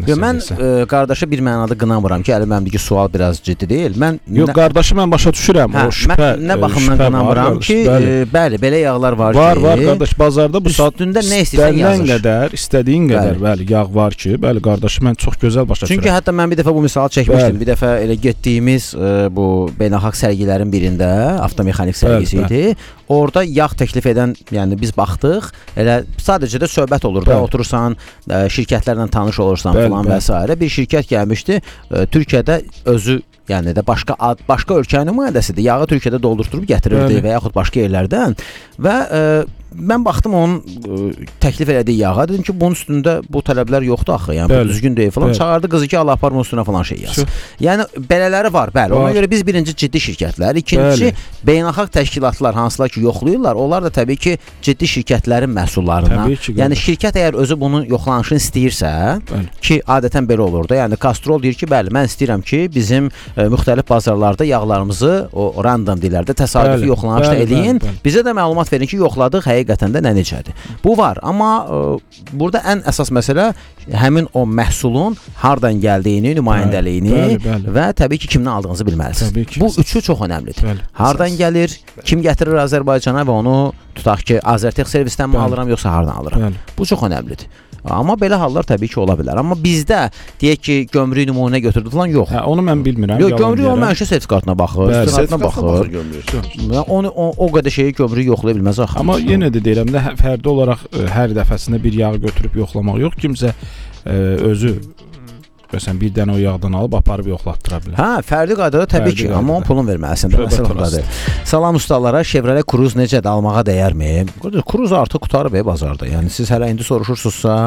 Mən qardaşa bir mənada qınamıram ki, əli məndəki sual biraz ciddi deyil. Yox, qardaşı mən başa düşürəm. O şübhə. Mən nə baxımdan qınamıram ki, bəli, belə yağlar var ki. Var qardaş, bazarda bu saat üstündə nə istəyirsən yazır. İstədiyin qədər, bəli, yağ var ki, bəli, qardaşı mən çox gözəl başa düşürəm. Çünki hətta mən bir dəfə bu misalı çəkmişdim. Bir dəfə elə getdiyimiz bu beynəlxalq sərgilərin birində, avtomexanik sərgisi idi. Orada yağ təklif edən, yəni biz baxdıq, elə sadəcə də söhbət olur da, oturursan, şirkətlərlə tanış olursan falan və s. Bir şirkət gəlmişdi, Türkiyədə özü, yəni də başqa ölkənin nümayəndəsidir. Yağı Türkiyədə doldurtdurub gətirirdi və yaxud başqa yerlərdən və mən baxdım onun təklif elədiyi yağa, dedim ki, bunun üstündə bu tələblər yoxdur axı, yəni bu düzgün deyil falan. Çağırdı qızı ki, Allah apar bunun üstünə falan şey yaz. Yəni belələri var, bəli. Ona görə biz birinci ciddi şirkətlər, ikinci beynəlxalq təşkilatlar hansılar ki, yoxlayırlar. Onlar da təbii ki, ciddi şirkətlərin məhsullarına. Yəni şirkət əgər özü bunun yoxlanışını istəyirsə, ki, adətən belə olur da. Yəni Castrol deyir ki, bəli, mən istəyirəm ki, bizim müxtəlif bazarlarda yağlarımızı o random dillərdə təsadüfi yoxlanışda eləyin. Bizə də məlumat verin ki, yoxladıq, həqiqətən də nə necədir. Bu var, amma burada ən əsas məsələ həmin o məhsulun hardan gəldiyini, nümayəndəliyini və təbii ki, kimdən aldığınızı bilməlisiniz. Bu üçü çox önəmlidir. Hardan gəlir, kim gətirir Azərbaycana və onu tutaq ki, Azərtex servisdən mi alıram, yoxsa hardan alıram. Bu çox önəmlidir. Amma belə hallar təbii ki, ola bilər. Amma bizdə, deyək ki, gömrük nümunə götürdü falan, yox. Onu mən bilmirəm. Yox, gömrük o mənşə sertifikatına baxır, sertifikatına baxır. O qədər şeyi gömrük yoxlaya bilməz axı. Amma yenə də deyirəm də, fərdi olaraq hər dəfəsində bir yağ götürüb yoxlamaq yox. Kimsə özü məsələn bir dənə o yağdan alıb aparıb yoxlatdıra bilər. Hə, fərdi qaydada təbii ki, amma onun pulunu verməlisən də, məsələ ondadır. Salam ustalara, Chevrolet Cruze necədir, almağa dəyərmi? Cruze artıq qutarıb bazarda. Yəni siz hələ indi soruşursunuzsa,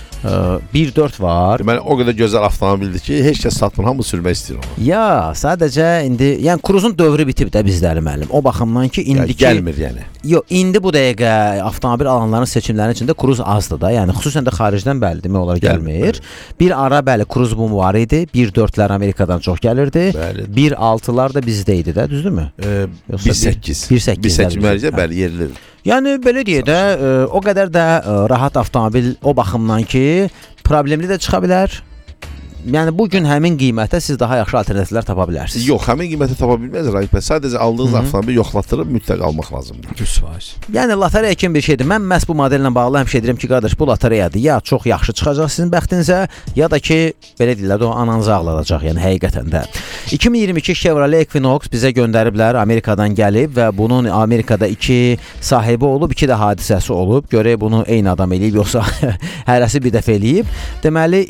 1.4 var. Deməli, o qədər gözəl avtomobildir ki, heç kəs satmır, hamı sürmək istəyir onu. Ya, sadəcə indi, yəni Cruze'un dövrü bitib də bizdə müəllim. O baxımdan ki, indiki gəlmir yəni. Yox, indi bu dəqiqə avtomobil alanların seçimlərinin içində Cruze azdır da. Yəni xüsusən də xaricdən bəli demək olar gəlmir. Bir ara bəli Cruze bu var idi. 1.4'lər Amerikadan çox gəlirdi. 1.6'lar da bizdə idi də, düzdürmü? 1.8. 1.8 mərcə bəli yerlidir. Yəni belə deyə də o qədər də rahat avtomobil o baxımdan ki, problemli də çıxa bilər. Yəni bugün həmin qiymətə siz daha yaxşı alternativlər tapa bilərsiniz. Yox, həmin qiymətə tapa bilməz Rahip bəy. Sadəcə aldığınız avtomobili yoxlatdırıb mütləq almaq lazımdır. 100%. Yəni lotereya kimi bir şeydir. Mən məhz bu modellə bağlı həmişə deyirəm ki, qardaş, bu lotereyadır. Ya çox yaxşı çıxacaq sizin bəxtinizə, ya da ki, belə deyirlər, o ananızı ağladacaq, yəni həqiqətən də. 2022 Chevrolet Equinox bizə göndəriblər, Amerikadan gəlib və bunun Amerikada 2 sahibi olub, 2 də hadisəsi olub. Görək bunu eyni adam eləyib, yoxsa hərəsi bir dəfə eləyib. Deməli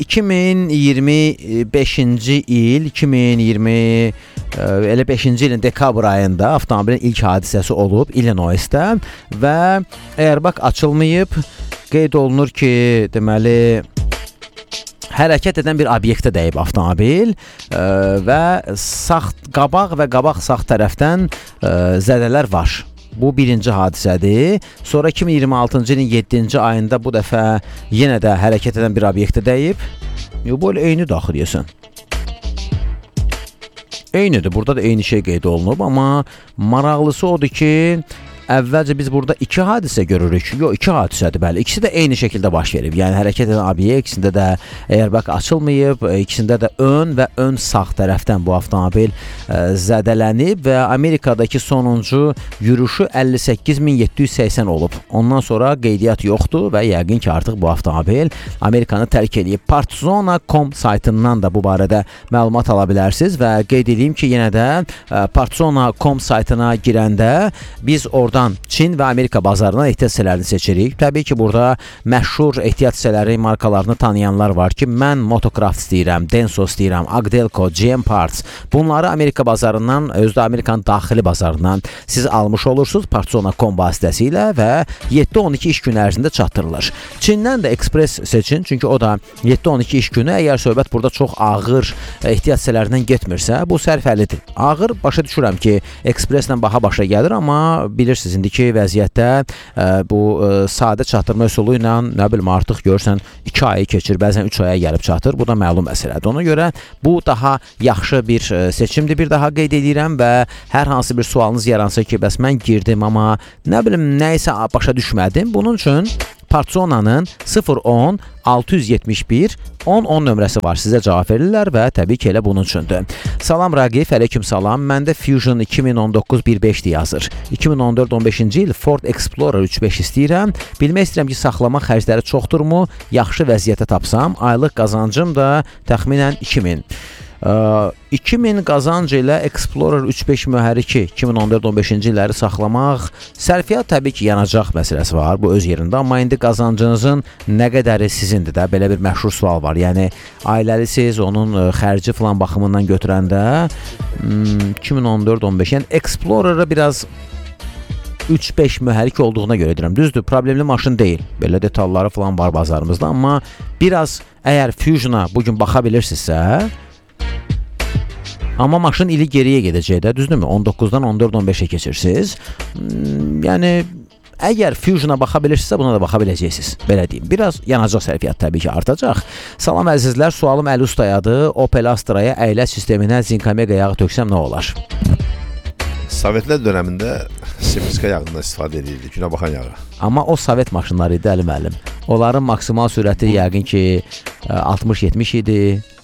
2025-ci il, 2020 elə 5-ci ilin dekabr ayında avtomobilin ilk hadisəsi olub Illinoisdə və airbag açılmayıb. Qeyd olunur ki, deməli hərəkət edən bir obyektə dəyib avtomobil və qabaq və qabaq sağ tərəfdən zədələr var. Bu birinci hadisədir. Sonra 2026-cı ilin 7-ci ayında bu dəfə yenə də hərəkət edən bir obyektə dəyib. Bu elə eyni daxil deyəsən. Eynidir. Burada da eyni şey qeyd olunub, amma maraqlısı odur ki, əvvəlcə biz burada 2 hadisə görürük. Yox, 2 hadisədir, bəli. İkisi də eyni şəkildə baş verib. Yəni hərəkət edən obyekt, ikisində də airbag açılmayıb, ikisində də ön və ön sağ tərəfdən bu avtomobil zədələnib və Amerikadakı sonuncu yürüşü 58.780 olub. Ondan sonra qeydiyyat yoxdur və yəqin ki, artıq bu avtomobil Amerikanı tərk edib. Partzona.com saytından da bu barədə məlumat ala bilərsiniz və qeyd edeyim ki, yenə də Partzona.com saytına girəndə biz oradan Çin və Amerika bazarına ehtiyat hissələrini seçirik. Təbii ki, burada məşhur ehtiyat hisələri markalarını tanıyanlar var ki, mən Motocraft istəyirəm, Denso istəyirəm, Agdelco, GM Parts. Bunları Amerika bazarından, özü də Amerikanın daxili bazarından siz almış olursunuz Partzona.com vasitəsilə və 7-12 iş günü ərzində çatdırılır. Çindən də ekspres seçin, çünki o da 7-12 iş günü. Əgər söhbət burada çox ağır ehtiyat hissələrindən getmirsə, bu sərfəlidir. Ağır, başa düşürəm ki, ekspreslə baha başa gəlir, amma bilirsiniz, indiki vəziyyətdə bu sadə çatdırma üsulu ilə, nə bilim, artıq görürsən 2 ayı keçir, bəzən 3 aya gəlib çatır. Bu da məlum məsələdir. Ona görə bu daha yaxşı bir seçimdir. Bir daha qeyd edirəm və hər hansı bir sualınız yaransa ki, bəs mən girdim, amma nə bilim, nə isə başa düşmədim. Bunun üçün Partsonanın 010 671 10 nömrəsi var. Sizə cavab verirlər və təbii ki, elə bunun üçündür. Salam Raqif, aleyküm salam. Məndə Fusion 2019 1.5 yazır. 2014-15-ci il Ford Explorer 3.5 istəyirəm. Bilmək istəyirəm ki, saxlama xərcləri çoxdurmu? Yaxşı vəziyyətə tapsam, aylıq qazancım da təxminən 2000. 2000 qazanc ilə Explorer 3.5 mühərriki 2014-15-ci illəri saxlamaq, sərfiyyat təbii ki, yanacaq məsələsi var, bu öz yerində, amma indi qazancınızın nə qədəri sizindir də, belə bir məşhur sual var. Yəni, ailəlisiz, onun xərci falan baxımından götürəndə 2014-15, yəni Explorer'ı biraz 3.5 mühərrik olduğuna görə deyirəm. Düzdür, problemli maşın deyil. Belə detalları falan var bazarımızda, amma biraz əgər Fusion'a bugün baxa bilirsinizsə, amma maşın ili geriyə gedəcək də, düzdürmü? 19-dan 14-15-ə keçirsiniz. Yəni, əgər Fusion'a baxa bilirsinizsə, buna da baxa biləcəksiniz. Belə deyim. Biraz yanacaq sərfiyyat təbii ki, artacaq. Salam əzizlər, sualım Əli Ustayadır. Opel Astra'ya əyləc sisteminə Zinkamega yağı töksəm nə olar? Sovetlər dönəmində Semirska yağından istifadə edirdi, günə baxan yağı. Amma o Sovet maşınları idi, Əli müəllim. Onların maksimal sürəti yəqin ki 60-70 idi.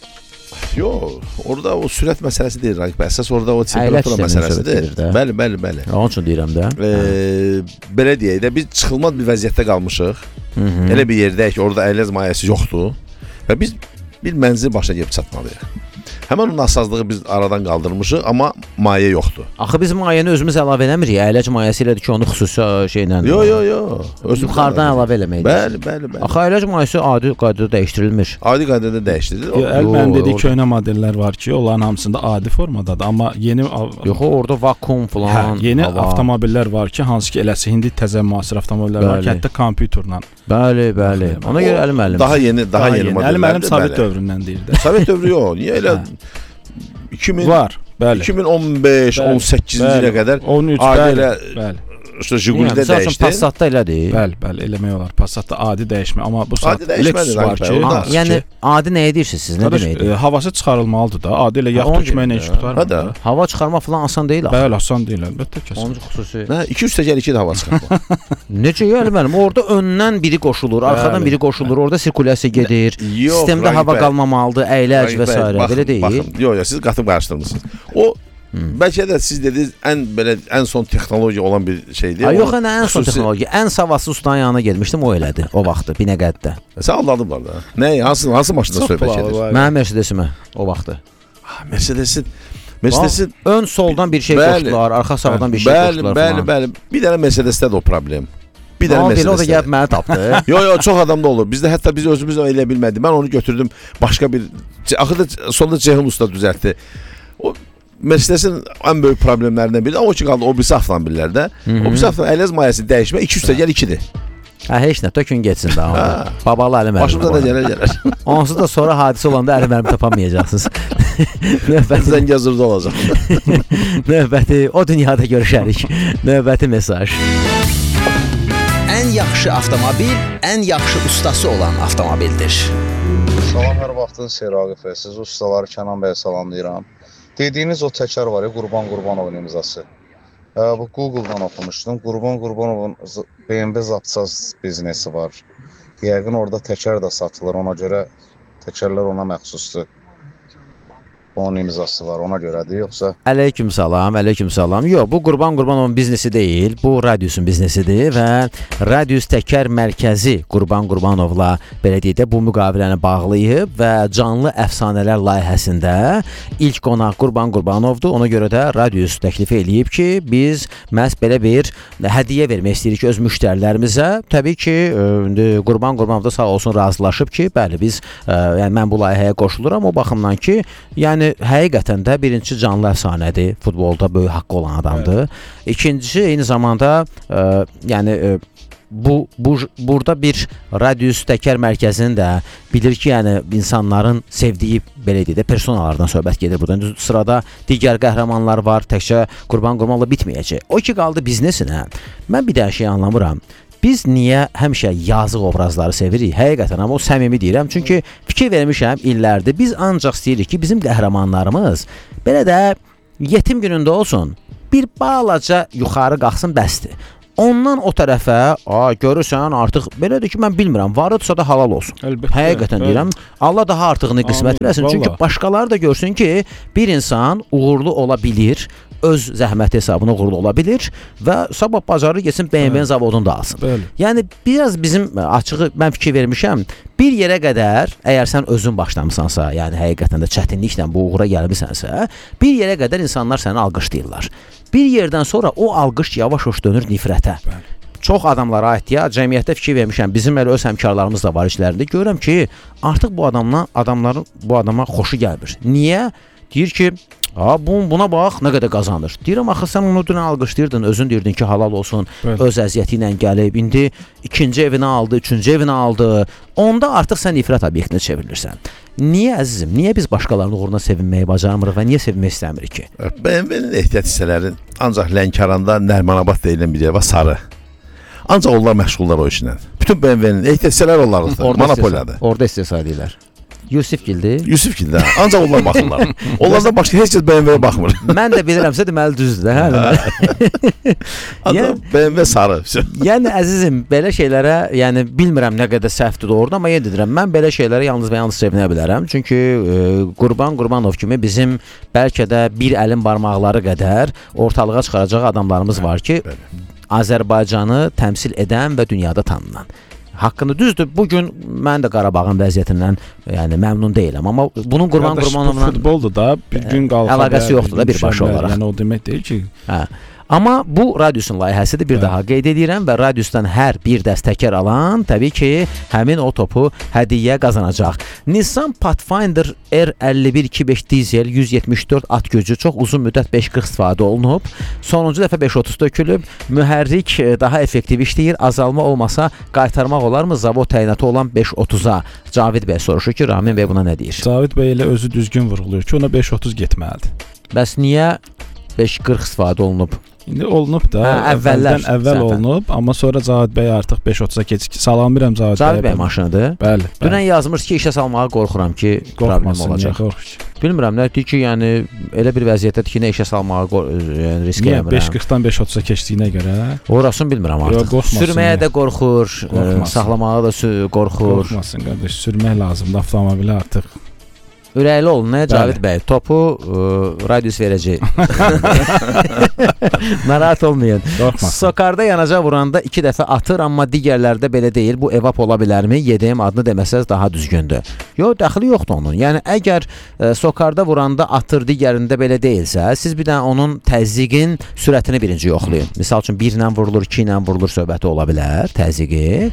Yox, orada o sürət məsələsi deyil, Raqib. Əsas orada o temperatura məsələsidir. Bəli. Onun üçün deyirəm də. Belə deyək də, biz çıxılmaz bir vəziyyətdə qalmışıq. Elə bir yerdəyik ki, orada əyləc mayəsi yoxdur. Və biz bir mənzil başına gəlib çatmalıyıq. Həmən onun asazlığı biz aradan qaldırmışıq, amma mayə yoxdur. Axı biz mayəni özümüz əlavə eləmirik. Əyləc mayəsi ilədir ki, onu xüsusi şeylə. Yox. Yuxarıdan əlavə eləməkdir. Bəli. Axı əyləc mayəsi adi qaydada dəyişdirilmir. Adi qaydada dəyişdirilir. Mən dediyi köhnə modellər var ki, onların hamısında adi formadadır, amma yeni yox, orada vakuum falan. Yeni avtomobillər var ki, hansı ki, eləsi indi təzə müasir avtomobillər var ki, hətta kompüterlə. Bəli. Ona görə Əli müəllim. Daha yeni modellərdir. Əli müəllim Sovet dövründən deyir də. Sovet dövrü yox. Niyə elə 2000 var, bəli. 2015, 18-ci ilə qədər 13, bəli. İşte Jiguli'də dəyişdi. Passatda elədir. Bəli, eləmək olar. Passatda adi dəyişmə, amma bu saat Lexus var ki, yəni adi nəyə deyirsiniz siz? Nə deməkdir? Havası çıxarılmalıdır da. Adi ilə yağ tökməklə iş qurtarmır. Hava çıxarmaq falan asan deyil axı. Bəli, asan deyil, əlbəttə ki. Onun xüsusi. 200-2 də hava çıxarmaq. Necə yəni mənim? Orada öndən biri qoşulur, arxadan biri qoşulur. Orada sirkulyasiya gedir. Sistemdə hava qalmamalıdır, əyləc və s. belə deyil. Yox, siz qatıb qarışdırmısınız. O bəlkə də siz dediniz ən son texnologiya olan bir şeydir. Yox, ən son texnologiya. Ən savadsız ustanın yanına getmişdim, o elədi o vaxtı, Binəqəddə. Sən anladıblar da. Nə, hansı maşında söhbət gedir? Mənim Mercedesimə o vaxtı. Mercedesin ön soldan bir şey qoşdular, arxa sağdan bir şey qoşdular falan. Bəli. Bir dənə Mercedesdə də o problem. Bir dənə Mercedesdə. O da gəlib məni tapdı. Yox, çox adamda olur. Bizdə hətta biz özümüz elə bilmədik. Mən onu götürdüm başqa bir axırda sonda Ceyhun usta düzəltdi. O Mercedesin ən böyük problemlərindən biri o ki qaldı o birisi avtomobillərdə. O birisi avtomobil əyləc mayəsi dəyişmə 200-2-dir. Heç nə, tökün getsin daha. Babalı Əli müəllim. Başımıza da gələr. Onsuz da sonra hadisə olanda Əli müəllim tapamayacaqsınız. Zəngəzurda olacaq. Növbəti o dünyada görüşərik. Növbəti mesaj. Ən yaxşı avtomobil, ən yaxşı ustası olan avtomobildir. Salam, hər vaxtınız xeyir Raqif bəy. Siz ustaları Kənan bəyə salamlayıram. Dediyiniz o təkər var ya, Qurban Qurbanovun imzası. Bu Google-dan oxumuşdum. Qurban Qurbanovun BMW Zapsaz biznesi var. Yəqin orada təkər də satılır. Ona görə təkərlər ona məxsusdur. Onun imzası var, ona görədir, yoxsa? Aleyküm salam. Yox, bu Qurban Qurbanovun biznesi deyil, bu Radiusun biznesidir və Radius Təkər Mərkəzi Qurban Qurbanovla belə deyək də bu müqaviləni bağlayıb və canlı əfsanələr layihəsində ilk qonaq Qurban Qurbanovdur. Ona görə də Radius təklif eləyib ki, biz məhz belə bir hədiyyə vermək istəyirik öz müştərilərimizə. Təbii ki, Qurban Qurbanov da sağ olsun razılaşıb ki, bəli biz yəni mən bu layihəyə qoşuluram o baxımdan ki, yəni həqiqətən də birinci canlı əfsanədir, futbolda böyük haqqı olan adamdır. İkincisi eyni zamanda yəni burada bir Radius Təkər Mərkəzinin də bilir ki, yəni insanların sevdiyi belə deyək də personalardan söhbət gedir burada. Sırada digər qəhrəmanlar var, təkcə Qurban Qurbanovla bitməyəcək. O ki qaldı biznesinə. Mən bir də şey anlamıram. Biz niyə həmişə yazıq obrazları sevirik? Həqiqətən, amma o səmimi deyirəm. Çünki fikir vermişəm illərdir. Biz ancaq istəyirik ki, bizim qəhrəmanlarımız belə də yetim günündə olsun, bir balaca yuxarı qalxsın bəsdir. Ondan o tərəfə, görürsən artıq belədir ki, mən bilmirəm, varıdsa da halal olsun. Əlbəttə. Həqiqətən deyirəm, Allah daha artığını qismət versin. Çünki başqaları da görsün ki, bir insan uğurlu ola bilir, öz zəhməti hesabına uğurlu ola bilir və sabah bacarır getsin BMW zavodunu da alsın. Bəli. Yəni biraz bizim açığı mən fikir vermişəm. Bir yerə qədər, əgər sən özün başlamısansa, yəni həqiqətən də çətinliklə bu uğura gəlmisənsə, bir yerə qədər insanlar səni alqışlayırlar. Bir yerdən sonra o alqış yavaş-yavaş dönür nifrətə. Bəli. Çox adamlara aiddir. Cəmiyyətdə fikir vermişəm. Bizim elə öz həmkarlarımız da var içlərində. Görürəm ki, artıq bu adamların bu adama xoşu gəlmir. Niyə? Deyir ki, buna bax, nə qədər qazanır. Deyirəm, axı sən onu dünən alqışlayırdın, özün deyirdin ki, halal olsun, öz əziyyəti ilə gəlib, indi ikinci evini aldı, üçüncü evini aldı. Onda artıq sən nifrət obyektinə çevrilirsən. Niyə əzizim? Niyə biz başqalarının uğruna sevinməyi bacarmırıq və niyə sevinmək istəmirik ki? BMW-nin ehtiyat hissələri ancaq Lənkəranda Nərmanabad deyilən bir yer var, sarı. Ancaq onlar məşğullar o işlə. Bütün BMW-nin ehtiyat hissələri onlardır, monopoliyadır. Orada istehsal edirlər. Yusifgildir. Yusifgildir, ancaq onlar baxırlar. Onlardan başqa heç kəs BMW-yə baxmır. Mən də bilirəmsə deməli düzdür, hə? Ancaq BMW sarı. Yəni əzizim, belə şeylərə, yəni bilmirəm nə qədər səhvdir orada, amma yenə deyirəm, mən belə şeylərə yalnız və yalnız sevinə bilərəm. Çünki Qurban Qurbanov kimi bizim bəlkə də bir əlin barmaqları qədər ortalığa çıxaracaq adamlarımız var ki, Azərbaycanı təmsil edən və dünyada tanınan. Haqqını düzdür. Bugün mən də Qarabağın vəziyyətindən yəni məmnun deyiləm, amma bunun Qurban Qurbanovla futboldur da, bir gün qalxa əlaqəsi yoxdur da birbaşa olaraq. Yəni o demək deyil ki, Amma bu Radiusun layihəsidir, bir daha qeyd edirəm və Radiusdan hər bir dəstəkar alan təbii ki, həmin o topu hədiyyə qazanacaq. Nissan Pathfinder R5125 dizel 174 at gücü çox uzun müddət 540 istifadə olunub. Sonuncu dəfə 530 dökülüb. Mühərrik daha effektiv işləyir. Azalma olmasa qaytarmaq olarmı zavod təyinatı olan 530-a? Cavid bəy soruşur ki, Ramin bəy buna nə deyir? Cavid bəy elə özü düzgün vurğulayır ki, ona 530 getməlidir. Bəs niyə 540 istifadə olunub? İndi olunub da, əvvəl olunub, amma sonra Cavid bəy artıq 530-a keçib. Salamlayıram Cavid bəy maşınıdır. Bəli. Dünən yazmış ki, işə salmağa qorxuram ki, problem olacaq. Bilmirəm, nə deyir ki, yəni elə bir vəziyyətdədir ki, nə işə salmağa risk eləmirəm. Niyə 540-dan 530-a keçdiyinə görə? Orasını bilmirəm artıq. Sürməyə də qorxur, saxlamağa da qorxur. Qorxmasın qardaş, sürmək lazımdır avtomobili artıq. Ürəkli olun, nə Cavid bəy? Topu Radius verəcək. Narahat olmayın. Sokarda yanaca vuranda 2 dəfə atır, amma digərlərdə belə deyil. Bu evap ola bilərmi? YDM adını deməsəz daha düzgündür. Yox, dəxli yoxdur onun. Yəni əgər sokarda vuranda atır, digərində belə deyilsə, siz bir dənə onun təzyiqin sürətini birinci yoxlayın. Misal üçün 1 ilə vurulur, 2 ilə vurulur söhbəti ola bilər, təzyiqi.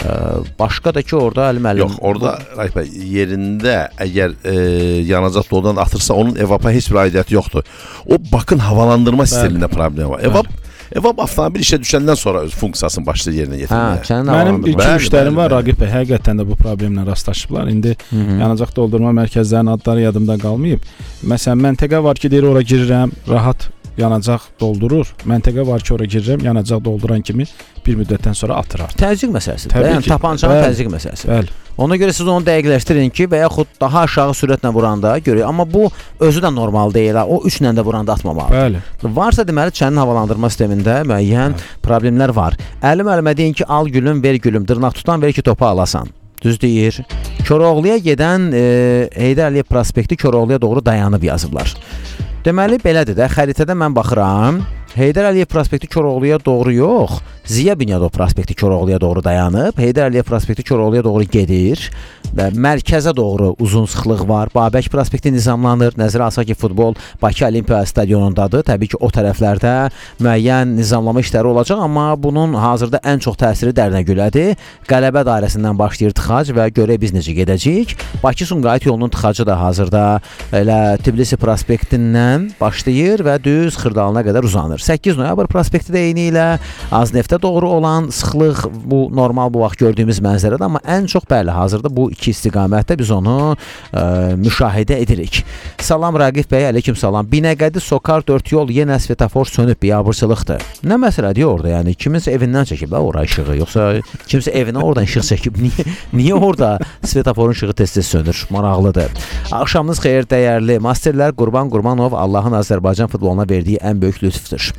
Başqa da ki, orada Əli müəllim... Yox, orada Raif bəy, yerində əgər yanacaq doludan atırsa, onun evapa heç bir aidiyyəti yoxdur. O bakın havalandırma sistemində problem var. Evap avtomobil işə düşəndən sonra öz funksiyasını başlayır yerinə yetirməyə. Mənim iki müştərim var, Raqib bəy, həqiqətən də bu problemlə rastlaşıblar. İndi yanacaq doldurma mərkəzlərinin adları yadımda qalmayıb. Məsələn, məntəqə var ki, deyir, ora girirəm, rahat yanacaq doldurur. Məntəqə var ki, ora girirəm, yanacaq dolduran kimi bir müddətdən sonra atır artıq. Təzyiq məsələsidir. Yəni tapançanın təzyiq məsələsidir. Bəli. Ona görə siz onu dəqiqləşdirin ki, və yaxud daha aşağı sürətlə vuranda görək. Amma bu özü də normal deyil. O 3 ilə də vuranda atmamalıdır. Bəli. Varsa deməli çənin havalandırma sistemində müəyyən problemlər var. Əli müəllimə deyin ki, al gülüm, ver gülüm, dırnaq tutan ver ki, topu alasan. Düz deyir. Koroğluya gedən Heydər Əliyev prospekti Koroğluya doğru dayanıb yazıblar. Deməli belədir də, xəritədə mən baxıram. Heydər Əliyev prospekti Koroğluya doğru yox, Ziya Bünyadov prospekti Koroğluya doğru dayanıb, Heydər Əliyev prospekti Koroğluya doğru gedir və mərkəzə doğru uzun sıxlıq var. Babək prospekti nizamlanır. Nəzərə alsaq ki, futbol Bakı Olimpiya stadionundadır. Təbii ki, o tərəflərdə müəyyən nizamlama işləri olacaq, amma bunun hazırda ən çox təsiri Dərnəgülədir. Qələbə dairəsindən başlayır tıxac və görək biz necə gedəcəyik. Bakı-Sumqayıt yolunun tıxacı da hazırda elə Tbilisi prospektindən başlayır və düz Xırdalına qədər uzanır. 8 noyabr prospekti də eyni ilə Azneftə doğru olan sıxlıq bu normal bu vaxt gördüyümüz mənzərədir, amma ən çox bəli hazırda bu iki istiqamətdə biz onu müşahidə edirik. Salam Raqif bəy, aleyküm salam. Binəqədi Sokar 4 yol yenə svetofor sönüb, biabırçılıqdır. Nə məsələdir orada? Yəni kiminsə evindən çəkib də ora işığı, yoxsa kimsə evinə oradan işıq çəkib? Niyə orada svetoforun işığı tez-tez sönür? Maraqlıdır. Axşamınız xeyir dəyərli masterlər. Qurban Qurbanov Allahın Azərbaycan futboluna verdiyi ən böyük lütfdür.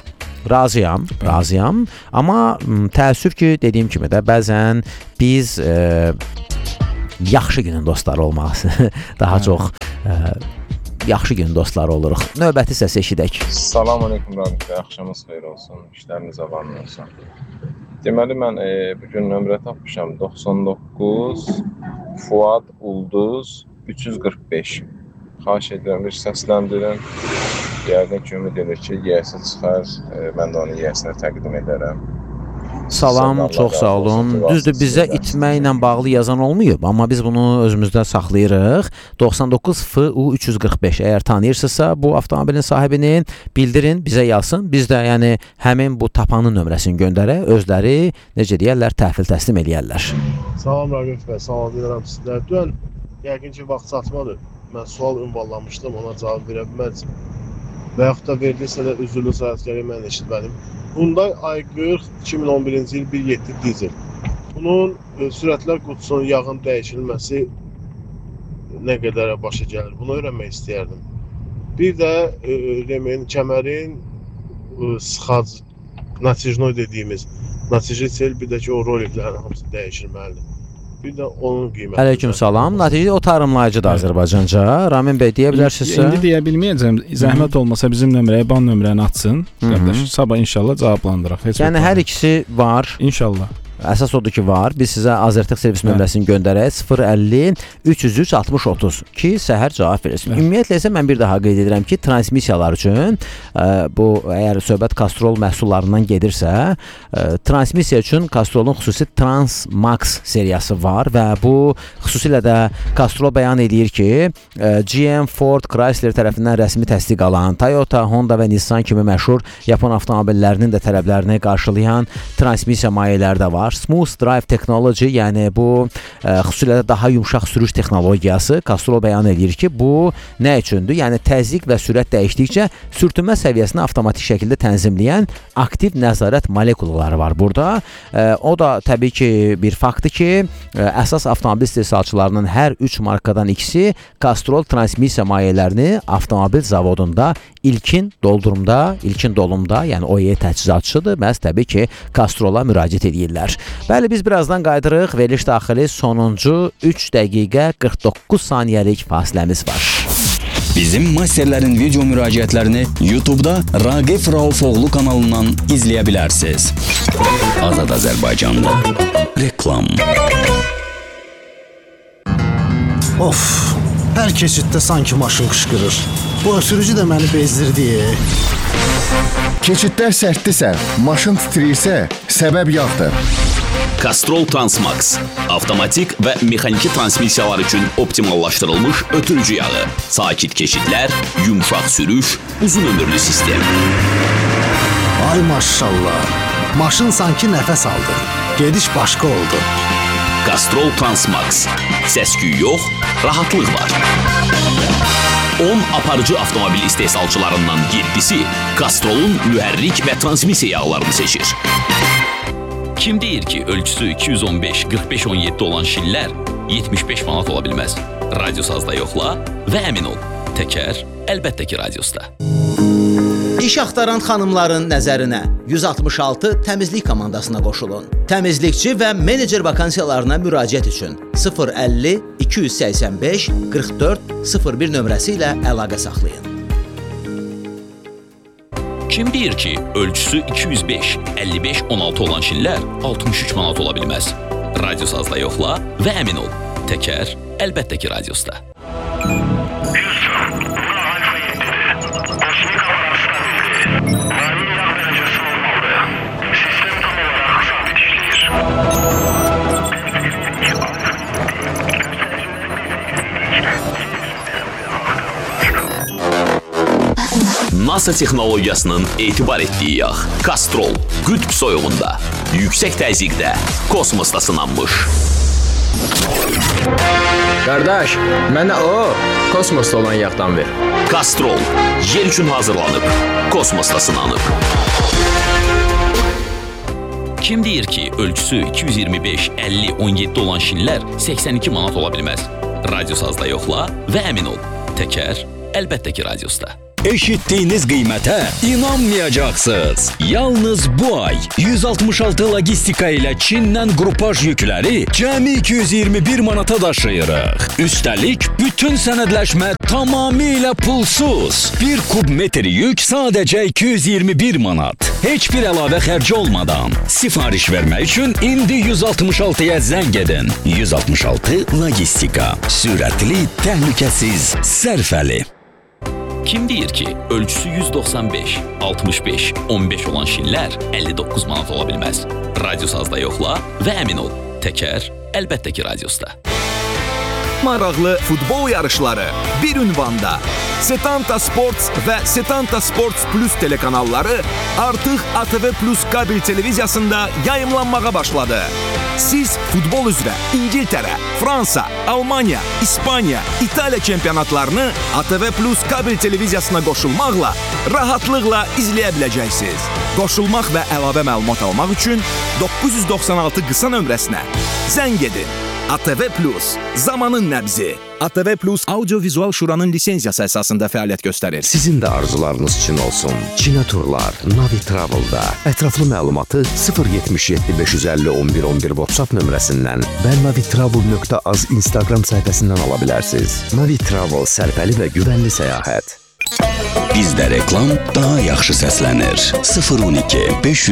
razıyam. Amma təəssüf ki, dediyim kimi də bəzən biz yaxşı günün dostları olmaq daha çox yaxşı günün dostları oluruq. Növbəti səsi eşidək. Salam aleyküm Ragif bəy, axşamınız xeyir olsun, işləriniz avan olsun. Deməli, mən bugün nömrə tapmışam, 99 Fuad Ulduz 345. Xahiş edirəm, bir səsləndirin. Yəqin ki, ümid edir ki, yiyəsi çıxar, mən də onu yiyəsinə təqdim edərəm. Salam, çox sağ olun. Düzdür, bizə itməklə bağlı yazan olmayıb, amma biz bunu özümüzdə saxlayırıq. 99 FU 345. Əgər tanıyırsınızsa bu avtomobilin sahibini bildirin, bizə yazsın. Biz də yəni həmin bu tapanın nömrəsini göndərək, özləri necə deyərlər, təhvil təslim eləyərlər. Salam Ragif bəy, salamlayıram sizlər. Dünən yəqin ki, vaxt çatmadı. Mən sual ünvanlamışdım, ona cavab verə bilmədim. Və yaxud da verdiysə də üzrlü sahibkarı mən eşitmədim. Hyundai i40 2011-ci il 1.7 dizel. Bunun sürətlər qutusunun yağın dəyişilməsi nə qədərə başa gəlir? Bunu öyrənmək istəyərdim. Bir də remen, kəmərin sıxac, natijnoy dediyimiz natijitsel, bir də ki o roliklərin hamısı dəyişilməlidir. Bir də onun qiyməti. Aleyküm salam. Nəticədə o tarımlayıcıdır Azərbaycanca. Ramin bəy deyə bilərsinizsə? İndi deyə bilməyəcəm. Zəhmət olmasa bizim nömrəyə, ban nömrəni atsın. Qardaş, sabah inşallah cavablandıraq. Yəni hər ikisi var. İnşallah. Əsas odur ki, var. Biz sizə Azərtıq servis nömrəsini göndərək 050 303 60 30 ki, səhər cavab verirsin. Ümumiyyətlə isə mən bir daha qeyd edirəm ki, transmissiyalar üçün bu əgər söhbət Castrol məhsullarından gedirsə, transmissiya üçün Castrolun xüsusi Transmax seriyası var və bu xüsusilə də Castrol bəyan edir ki, GM, Ford, Chrysler tərəfindən rəsmi təsdiq alan, Toyota, Honda və Nissan kimi məşhur Yapon avtomobillərinin də tələblərini qarşılayan transmissiya mayeləri də var. Smooth Drive Technology, yəni bu xüsusilə də daha yumşaq sürüş texnologiyası Castrol bəyan edir ki, bu nə üçündür? Yəni təzyiq və sürət dəyişdikcə sürtünmə səviyyəsini avtomatik şəkildə tənzimləyən aktiv nəzarət molekulaları var burada. O da təbii ki, bir faktdır ki, əsas avtomobil istehsalçılarının hər 3 markadan ikisi Castrol transmissiya mayələrini avtomobil zavodunda ilkin dolumda, yəni OE təchizatçıdır, məhz təbii ki, Castrola müraciət edirlər. Bəli, biz birazdan qayıdırıq. Veriliş daxili sonuncu 3 dəqiqə 49 saniyəlik fasiləmiz var. Bizim masterlərin video müraciətlərini YouTube-da Ragif Raufoğlu kanalından izləyə bilərsiniz. Azad Azərbaycanda reklam. Of, hər keçiddə sanki maşın qışqırır. Bu sürücü də məni bezdirdi. Keçidlər sərtdirsə, maşın titrəyirsə, səbəb yağdır. Castrol Transmax avtomatik və mexaniki transmissiyalar üçün optimallaşdırılmış ötürücü yağı, sakit keçidlər, yumşaq sürüş, uzun ömürlü sistem. Ay maşallah, maşın sanki nəfəs aldı, gediş başqa oldu. Castrol Transmax, səs-küy yox, rahatlıq var. 10 aparıcı avtomobil istehsalçılarından 7-si Castrolun mühərrik və transmissiya yağlarını seçir. Kim deyir ki, ölçüsü 215-45-17 olan şillər 75 manat ola bilməz? Radiosazda yoxla və əmin ol, təkər əlbəttə ki, radiosda. İş axtaran xanımların nəzərinə 166 təmizlik komandasına qoşulun. Təmizlikçi və menecer vakansiyalarına müraciət üçün 050 285 44 01 nömrəsi ilə əlaqə saxlayın. Kim deyir ki, ölçüsü 205-55-16 olan şillər 63 manat ola bilməz? Radiosazda yoxla və əmin ol, təkər əlbəttə ki, radiosda. NASA texnologiyasının etibar etdiyi yağ Castrol qütb soyuğunda, yüksək təzyiqdə, kosmosda sınanmış. Qardaş, mənə o kosmosda olan yağdan ver. Castrol yer üçün hazırlanıb, kosmosda sınanıb. Kim deyir ki, ölçüsü 225-50-17 olan şinlər 82 manat ola bilməz? Radiosazda yoxla və əmin ol, təkər əlbəttə ki, radiosda. Eşitdiyiniz qiymətə inanmayacaqsınız. Yalnız bu ay 166 logistika ilə Çindən qrupaj yükləri cəmi 221 manata daşıyırıq. Üstəlik, bütün sənədləşmə tamamilə pulsuz. 1 kub metr yük sadəcə 221 manat. Heç bir əlavə xərci olmadan. Sifariş vermək üçün indi 166-ya zəng edin. 166 logistika. Sürətli, təhlükəsiz, sərfəli. Kim deyir ki, ölçüsü 195, 65, 15 olan şinlər 59 manat ola bilməz? Radiosazda yoxla və əmin ol, təkər əlbəttə ki radiosda. Maraqlı futbol yarışları bir ünvanda. Setanta Sports və Setanta Sports Plus telekanalları artıq ATV Plus kabel televiziyasında yayımlanmağa başladı. Siz futbol üzrə İngiltərə, Fransa, Almaniya, İspaniya, İtaliya çempionatlarını ATV Plus kabel televiziyasına qoşulmaqla rahatlıqla izləyə biləcəksiniz. Qoşulmaq və əlavə məlumat almaq üçün 996 qısa nömrəsinə zəng edin. ATV Plus, zamanın nəbzi. ATV Plus Audio-Vizual Şuranın lisenziyası əsasında fəaliyyət göstərir. Sizin də arzularınız üçün olsun. Çinə turlar, Navi Travel-da. Ətraflı məlumatı 077 550 11 11 WhatsApp nömrəsindən və navitravel.az Instagram səhifəsindən ala bilərsiniz. Navi Travel sərfəli və güvənli səyahət. Bizdə reklam daha yaxşı səslənir. 012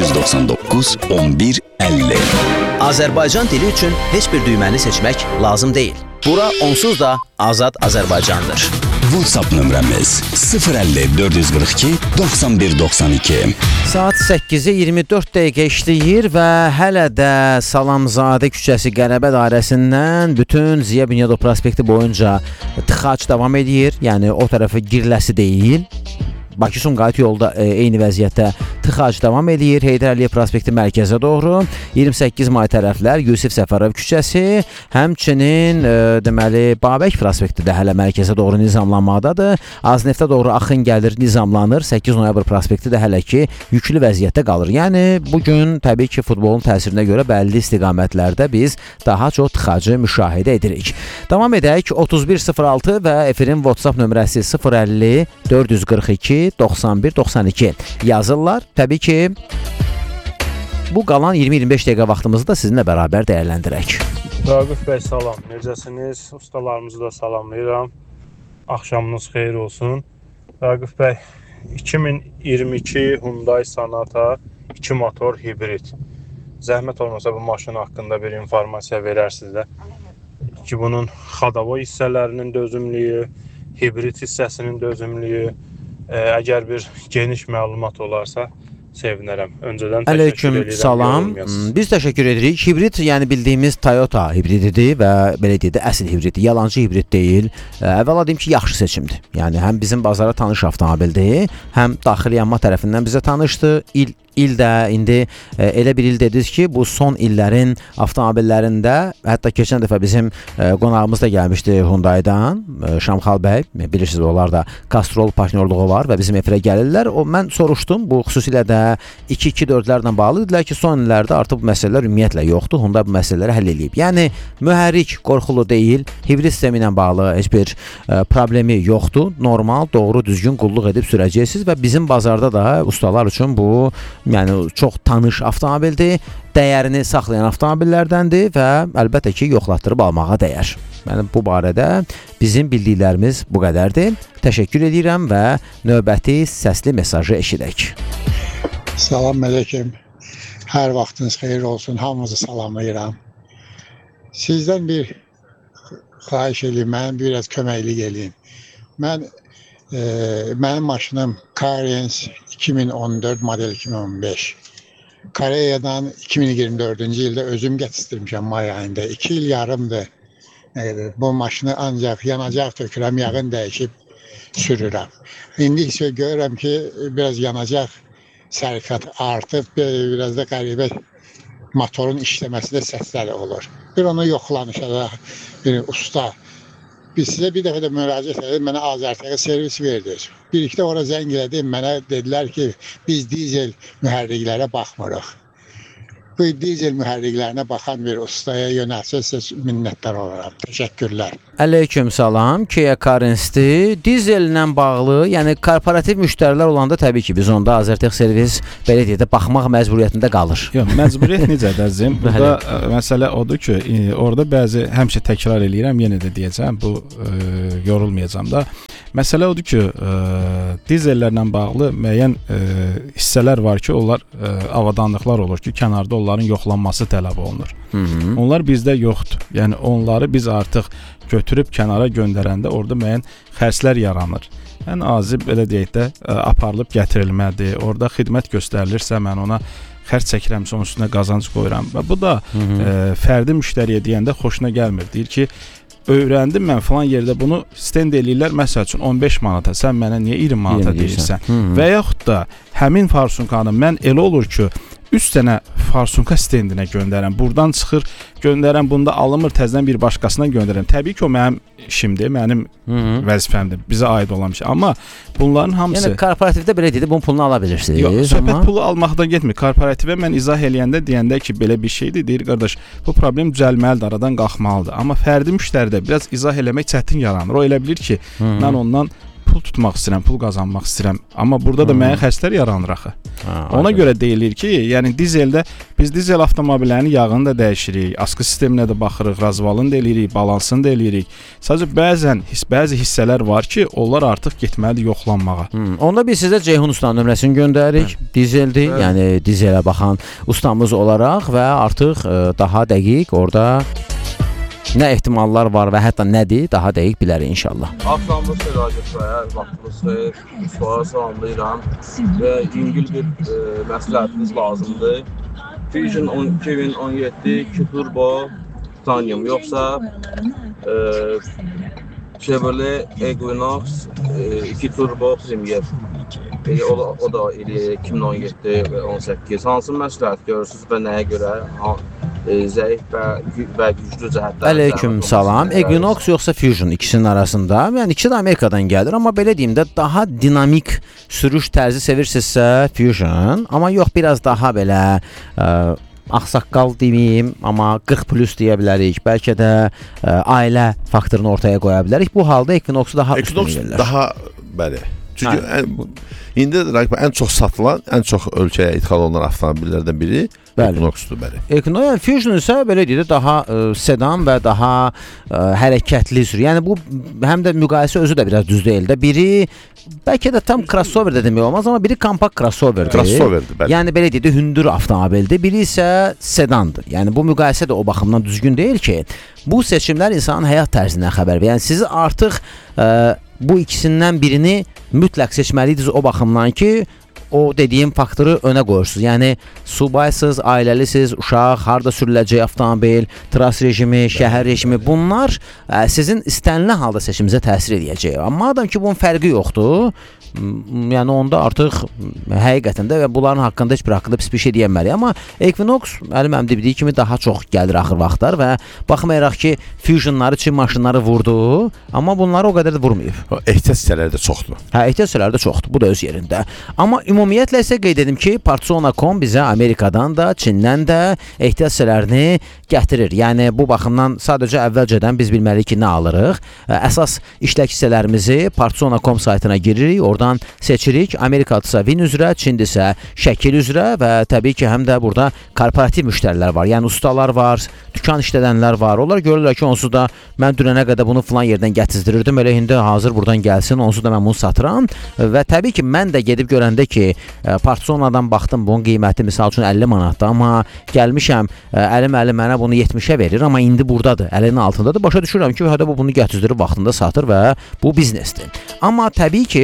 599 11 50. Azərbaycan dili üçün heç bir düyməni seçmək lazım deyil. Bura onsuz da Azad Azərbaycandır. WhatsApp nömrəmiz 050 442 91 92. Saat 8-i 24 dəqiqə işləyir və hələ də Salamzadə küçəsi Qərəbə dairəsindən bütün Ziya Bünyadov prospekti boyunca tıxac davam edir. Yəni o tərəfə giriləsi deyil. Bakı-Sumqayıt yolda eyni vəziyyətdə tıxac davam edir. Heydər Əliyev prospekti mərkəzə doğru 28 may tərəflər Yusif Səfərov küçəsi, həmçinin deməli Babək prospekti də hələ mərkəzə doğru nizamlanmaqdadır. Azneftə doğru axın gəlir, nizamlanır. 8 noyabr prospekti də hələ ki yüklü vəziyyətdə qalır. Yəni bu gün təbii ki futbolun təsirinə görə bəlli istiqamətlərdə biz daha çox tıxacı müşahidə edirik. Davam edək 3106 və efirin WhatsApp nömrəsi 050 442 9192 yazırlar. Təbii ki, bu qalan 20-25 dəqiqə vaxtımızı da sizinlə bərabər dəyərləndirək. Raqif bəy, salam. Necəsiniz? Ustalarımızı da salamlayıram. Axşamınız xeyir olsun. Raqif bəy, 2022 Hyundai Sonata 2 motor hibrid. Zəhmət olmasa bu maşın haqqında bir informasiya verərsiniz də. Ki bunun xadava hissələrinin dözümlüyü, hibrid hissəsinin dözümlüyü, əgər bir geniş məlumat olarsa sevinərəm. Öncədən təşəkkür edirəm. Salam. Biz təşəkkür edirik. Hibrid, yəni bildiyimiz Toyota hibrididir və belə deyək də əsl hibriddir. Yalancı hibrid deyil. Əvvəla deyim ki, yaxşı seçimdir. Yəni həm bizim bazara tanış avtomobildir, həm daxili yanma tərəfindən bizə tanışdır. İl də indi elə bir il dediniz ki, bu son illərin avtomobillərində, hətta keçən dəfə bizim qonağımız da gəlmişdi Hyundai'dan, Şamxal bəy, bilirsiniz onlar da Castrol partnyorluğu var və bizim efirə gəlirlər. Mən soruşdum, bu xüsusilə də 224-lərlə bağlı dedilər ki, son illərdə artıq bu məsələlər ümumiyyətlə yoxdur. Hyundai bu məsələləri həll edib. Yəni mühərrik qorxulu deyil, hibrid sistemi ilə bağlı heç bir problemi yoxdur. Normal, doğru, düzgün qulluq edib sürəcəksiniz və bizim bazarda da ustalar üçün bu yəni çox tanış avtomobildir, dəyərini saxlayan avtomobillərdəndir və əlbəttə ki, yoxlatdırıb almağa dəyər. Yəni bu barədə bizim bildiklərimiz bu qədərdir. Təşəkkür edirəm və növbəti səsli mesajı eşidək. Salam mələkəm. Hər vaxtınız xeyir olsun. Hamınızı salamlayıram. Sizdən bir xahiş edeyim, mən biraz köməklik edeyim. Mənim maşınım Cariens 2014 model 2015. Koreyadan 2024-cü ildə özüm gətirmişəm may ayında. 2 il yarımdır. Bu maşını ancaq yanacaq tökürəm, yağın dəyişib sürürəm. İndi isə görürəm ki, biraz yanacaq sərfiyyat artıb, biraz da qəribə motorun işləməsi də səsləri olur. Bir onu yoxlanışa da bir usta. Biz sizə bir dəfə də müraciət edib, mənə Azərtəqə servis verdiniz. Birlikdə ora zəng elədim, mənə dedilər ki, biz dizel mühərriklərə baxmırıq. bu dizel mühərriklərinə baxan bir ustaya yönəlsəz minnətdar olaram. Təşəkkürlər. Aleyküm salam. Kia Carens'ti. Dizellə bağlı, yəni korporativ müştərilər olanda təbii ki, biz onda Azertech servis belə deyək də baxmaq məcburiyyətində qalır. Yox, məcburiyyət necədir əzizim? Burada məsələ odur ki, orada bəzi həmişə təkrar eləyirəm, yenə də deyəcəm, bu yorulmayacağam da. Məsələ odur ki, dizellərlə bağlı müəyyən hissələr var ki, onlar avadanlıqlar olur ki, kənarda onların yoxlanması tələb olunur. Onlar bizdə yoxdur. Yəni onları biz artıq götürüb kənara göndərəndə orada müəyyən xərclər yaranır. Ən azı belə deyək də aparılıb gətirilmədir. Orada xidmət göstərilirsə mən ona xərc çəkirəmsə onun üstünə qazanc qoyuram. Və bu da fərdi müştəriyə deyəndə xoşuna gəlmir. Deyir ki, öyrəndim mən falan yerdə bunu stend eləyirlər, məsəl üçün 15 manata, sən mənə niyə 20 manata deyirsən? Və yaxud da həmin farsunkanı mən elə olur ki, 3 dənə farsunka stendinə göndərəm, buradan çıxır, göndərəm, bunda alınmır, təzədən bir başqasına göndərəm. Təbii ki, o mənim işimdir, mənim vəzifəmdir, bizə aid olan bir şey. Amma bunların hamısı... Yəni, korporativdə belə deyil, bunun pulunu ala bilirsiniz. Yox, söhbət pulu almaqdan getmir. Korporativə mən izah eləyəndə, deyəndə ki, belə bir şeydir, deyir, qardaş, bu problem düzəlməlidir, aradan qalxmalıdır. Amma fərdi müştəridə biraz izah eləmək çətin yaranır. O elə bilir ki, mən ondan pul tutmaq istəyirəm, pul qazanmaq istəyirəm. Amma burada da müəyyən xərclər yaranır axı. Ona görə deyilir ki, yəni dizeldə biz dizel avtomobillərinin yağını da dəyişirik, askı sisteminə də baxırıq, razvalını da eləyirik, balansını da eləyirik. Sadəcə bəzi hissələr var ki, onlar artıq getməlidir yoxlanmağa. Onda biz sizə Ceyhun ustanın nömrəsini göndəririk. Dizeldir, yəni dizelə baxan ustamız olaraq və artıq daha dəqiq orada nə ehtimallar var və hətta nədir, daha dəqiq bilərik inşallah. Axşamınız xeyir Ragıp, vaxtınız xeyir, ustalara salamlayıram və yüngül bir məsləhətiniz lazımdır. Fusion 2017 2 turbo titanium, yoxsa Chevrolet Equinox 2 turbo Premier. O da 2017 və 18. Hansı məsləhət görürsünüz və nəyə görə? Zəif və güclü cəhətlər. Aleyküm salam. Equinox yoxsa Fusion ikisinin arasında. Yəni ikisi də Amerikadan gəlir, amma belə deyim də daha dinamik sürüş tərzi sevirsinizsə Fusion, amma yox biraz daha belə ağsaqqal deməyim, amma 40 plus deyə bilərik. Bəlkə də ailə faktorunu ortaya qoya bilərik. Bu halda Equinox-u daha üstün verirlər. Daha bəli. Çünki indi ən çox satılan, ən çox ölkəyə idxal olunan avtomobillərdən biri Equinox-dur, bəli. Equinox, Fusion isə belə deyək də daha sedan və daha hərəkətli sürür. Yəni bu həm də müqayisə özü də biraz düz deyil də. Biri bəlkə də tam crossover də demək olmaz, amma biri kompakt crossoverdir. Crossoverdir, bəli. Yəni belə deyək də hündür avtomobildir. Biri isə sedandır. Yəni bu müqayisə də o baxımdan düzgün deyil ki, bu seçimlər insanın həyat tərzindən xəbər verir. Yəni sizi artıq bu ikisindən birini mütləq seçməliydiniz o baxımdan ki, o dediyim faktoru önə qoyursunuz. Yəni subaysız, ailəlisiz, uşaq, harda sürüləcək avtomobil, tras rejimi, şəhər rejimi, bunlar sizin istənilən halda seçimizə təsir edəcək. Amma madam ki, bunun fərqi yoxdur, yəni onda artıq həqiqətən də və bunların haqqında heç bir haqqında pis bir şey deyəmərik. Amma Equinox mənim dediyi kimi daha çox gəlir axır vaxtlar və baxmayaraq ki, Fusionları, Çin maşınları vurdu, amma bunları o qədər də vurmayıb. Ehtiyat hissələri də çoxdur. Ehtiyat hissələri də çoxdur, bu da öz yerində. Amma ümumiyyətlə isə qeyd edim ki, Partizan.com bizə Amerikadan da, Çindən də ehtiyat hissələrini gətirir. Yəni bu baxımdan sadəcə əvvəlcədən biz bilməliyik ki, nə alırıq. Əsas işlək hissələrimizi Partizan.com saytına giririk, oradan seçirik. Amerikadısa VIN üzrə, Çindisə şəkil üzrə və təbii ki, həm də burada korporativ müştərilər var. Yəni ustalar var, dükan işlədənlər var. Onlar görürlər ki, onsuz da mən dünənə qədər bunu filan yerdən gətizdirirdim. Elə indi hazır buradan gəlsin, onsuz da mən bunu satıram. Və təbii ki, mən də gedib görəndə ki, Partizanadan baxdım, bunun qiyməti misal üçün 50 manatdır, amma gəlmişəm, əlim mənə bunu 70-ə verir, amma indi buradadır, əlinin altındadır. Başa düşürəm ki, hədə bu bunu gətizdirib vaxtında satır və bu biznesdir. Amma təbii ki,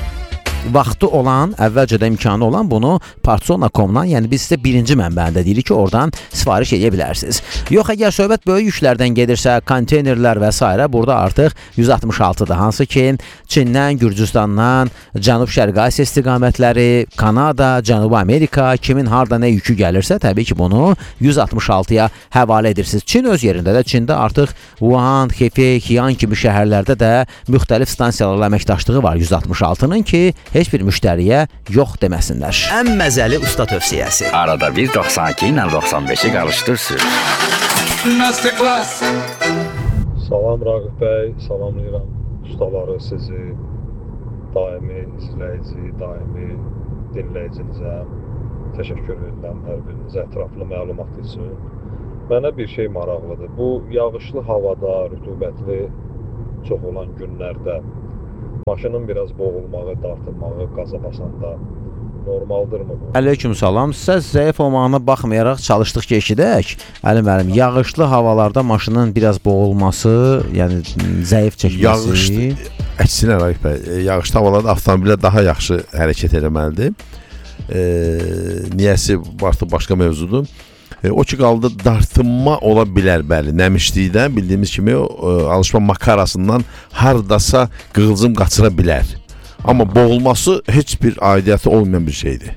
vaxtı olan, əvvəlcədə imkanı olan bunu Partizan.com-dan, yəni biz sizə birinci mənbəndə deyirik ki, oradan sifariş edə bilərsiniz. Yox, əgər söhbət böyük yüklərdən gedirsə, konteynerlər və s. burada artıq 166-dır. Hansı ki, Çindən, Gürcüstandan, Cənub-Şərqi Asiya istiqamətləri, Kanada, Cənubi Amerika, kimin harda nə yükü gəlirsə, təbii ki, bunu 166-ya həvalə edirsiniz. Çin öz yerində də, Çində artıq Wuhan, Hefei, Xi'an kimi şəhərlərdə də müxtəlif stansiyalarla əməkdaşlığı var 166-nın ki, heç bir müştəriyə yox deməsinlər. Ən məzəli usta tövsiyəsi. Arada bir 92 ilə 95-i qarışdır sür. Salam Raqib bəy, salamlayıram ustaları, sizi, daimi izləyici, daimi dinləyicinizə təşəkkür edirəm hər birinizə ətraflı məlumat üçün. Mənə bir şey maraqlıdır. Bu yağışlı havada, rütubətli çox olan günlərdə maşının biraz boğulmağı, dartılmağı qaza basanda normaldırmı bu? Aleyküm salam. Səs zəif olmağına baxmayaraq çalışdıq ki, eşidək. Əlim, yağışlı havalarda maşının biraz boğulması, yəni zəif çəkməsi. Əksinə Raqib bəy, yağışlı havalarda avtomobillər daha yaxşı hərəkət etməlidir. Niyəsi artıq başqa mövzudur. O ki qaldı dartınma ola bilər, bəli. Nəmişlikdən bildiyimiz kimi alışma makarasından hardasa qığılcım qaçıra bilər. Amma boğulması heç bir aidiyyəti olmayan bir şeydir.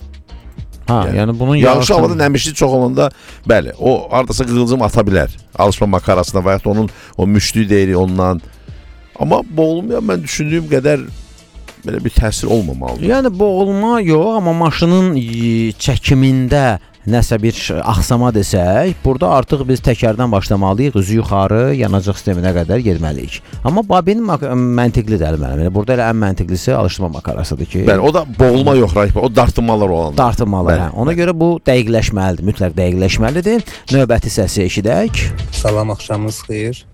Yəni bunun yağışlı havada nəmişlik çox olanda, bəli, o hardasa qığılcım ata bilər. Alışma makarasına və ya onun o müştüyü deyirik ondan. Amma boğulmayan mən düşündüyüm qədər belə bir təsir olmamalıdır. Yəni boğulma yox, amma maşının çəkimində nəsə bir axsama desək, burada artıq biz təkərdən başlamalıyıq, üzü yuxarı, yanacaq sisteminə qədər getməliyik. Amma babin məntiqlidir əlimə. Burada elə ən məntiqlisi alışdırma makarasıdır ki. Bəli, o da boğulma yox, Raqib, o dartınmalar olan. Dartınmalar, hə. Ona görə bu dəqiqləşməlidir, mütləq dəqiqləşməlidir. Növbəti səsi eşidək. Salam, axşamınız xeyir.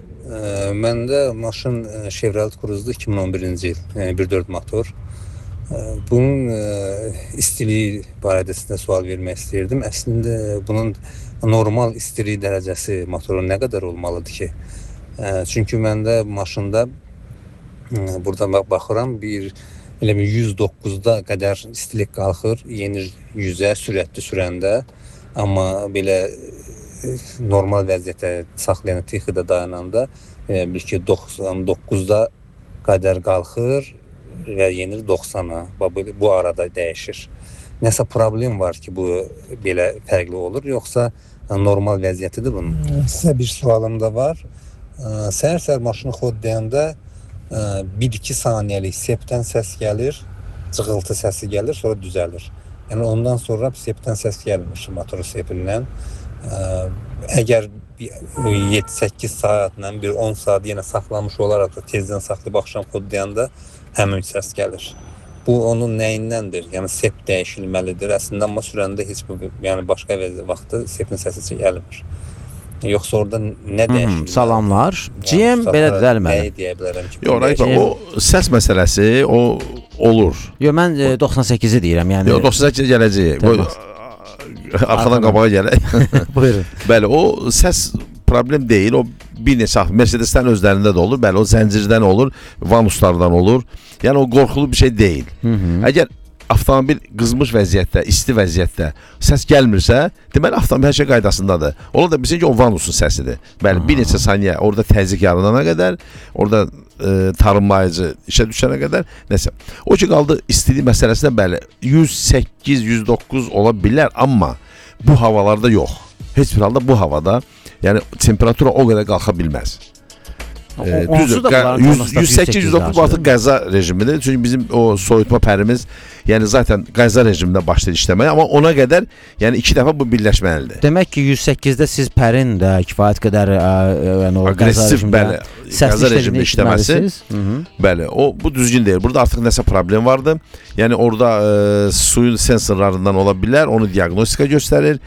Məndə maşın Chevrolet Cruze'dur 2011-ci il, yəni 1.4 motor. Bunun istiliyi barədə sizə sual vermək istəyirdim. Əslində bunun normal istilik dərəcəsi motorun nə qədər olmalıdır ki? Çünki məndə maşında burada baxıram, elə bir 109-da qədər istilik qalxır, yenir 100-ə sürətli sürəndə. Amma belə normal vəziyyətə saxlayan texida dayananda bir ki 99-da qədər qalxır və yenir 90-a. Bu arada dəyişir. Nəsə problem var ki, bu belə fərqli olur, yoxsa normal vəziyyətidir bunun? Sizə bir sualım da var. Səhər-səhər maşını xoddayanda 1-2 saniyəlik sepdən səs gəlir, cığıltı səsi gəlir, sonra düzəlir. Yəni ondan sonra sepdən səs gəlmir motoru sepindən. Əgər 7-8 saatla, bir 10 saat yenə saxlamış olaraq da tezdən saxlayıb axşam xoddayanda həmin səs gəlir. Bu onun nəyindəndir? Yəni sep dəyişilməlidir. Əslində amma sürəndə heç bir, yəni başqa vaxtı sepin səsi gəlmir. Yoxsa orada nə dəyişir? Salamlar. GM belə düzəlməli. Nəyi deyə bilərəm ki? Yox, Raqib, o səs məsələsi o olur. Yox, mən 98-i deyirəm. Yəni yox, 98-ə gələcəyik. Arxadan qabağa gələk. Buyurun. Bəli, o səs problem deyil. O bir neçə Mercedes-dən özlərində də olur. Bəli, o zəncirdən olur, vanuslardan olur. Yəni o qorxulu bir şey deyil. Əgər avtomobil qızmış vəziyyətdə, isti vəziyyətdə səs gəlmirsə, deməli avtomobil hər şey qaydasındadır. Ola da bilsin ki, o vanusun səsidir. Bəli, bir neçə saniyə orada təzyiq yaranana qədər, orada tarımlayıcı işə düşənə qədər nəsə. O ki qaldı istilik məsələsində, bəli, 108, 109 ola bilər, amma bu havalarda yox. Heç bir halda bu havada, yəni temperatura o qədər qalxa bilməz. Düzdür, 108-109 artıq qəza rejimidir. Çünki bizim o soyutma pərimiz, yəni zaten qəza rejimində başlayır işləməyə, amma ona qədər, yəni 2 dəfə bu birləşməlidir. Demək ki, 108-də siz pərin də kifayət qədər yəni o aqressiv, bəli, qəza rejimində işləməsi, bəli, o bu düzgün deyil. Burada artıq nəsə problem vardır. Yəni orada suyun sensorlarından ola bilər, onu diaqnostika göstərir.